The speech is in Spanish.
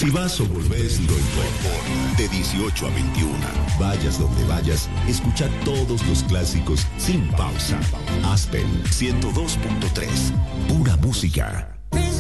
Si vas o volvés, no importa. De 18 a 21, vayas donde vayas, escucha todos los clásicos sin pausa. Aspen 102.3, pura música.